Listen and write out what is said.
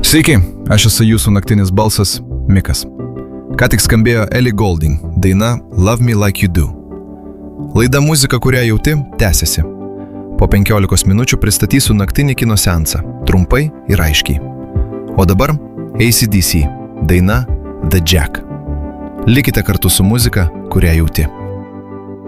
Sveiki, aš esu jūsų naktinis balsas Mikas. Ką tik skambėjo Ellie Goulding daina Love Me Like You Do. Laida Muzika, kurią jauti, tęsiasi. Po 15 minučių pristatysiu naktinį kino seansą, trumpai ir aiškiai. O dabar AC/DC, daina The Jack. Likite kartu su muzika, kurią jauti.